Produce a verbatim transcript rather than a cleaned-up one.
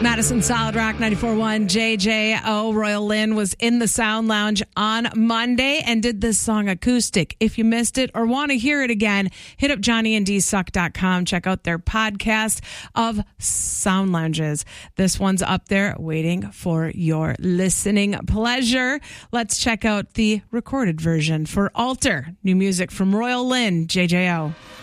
Madison Solid Rock ninety-four point one J J O. Royal Lynn was in the Sound Lounge on Monday and did this song acoustic. If you missed it or want to hear it again, hit up johnny and d suck dot com. Check out their podcast of Sound Lounges. This one's up there waiting for your listening pleasure. Let's check out the recorded version for Alter. New music from Royal Lynn, J J O.